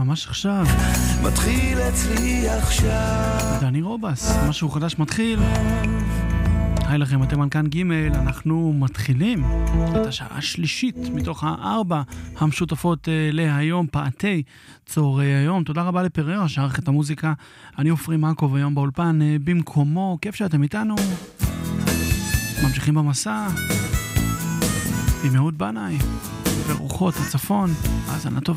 ממש עכשיו. מתחיל אצלי עכשיו. דני רובס, משהו חדש מתחיל. היי לכם, אתם על כאן ג', אנחנו מתחילים את השעה השלישית מתוך 4 המשותפות להיום, פעתי צהרי היום. תודה רבה לפררה שערך את המוזיקה. אני עופרי מקוב היום באולפן במקומו. כיף שאתם איתנו. ממשיכים במסע עם אהוד בנאי ורוחות הצפון. האזנה טובה.